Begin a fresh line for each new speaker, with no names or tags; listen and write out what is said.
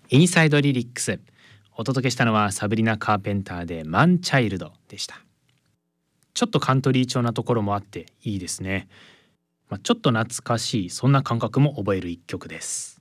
インサイドリリックス。お届けしたのはサブリナ・カーペンターでマンチャイルドでした。ちょっとカントリー調なところもあっていいですね。ちょっと懐かしい、そんな感覚も覚える一曲です。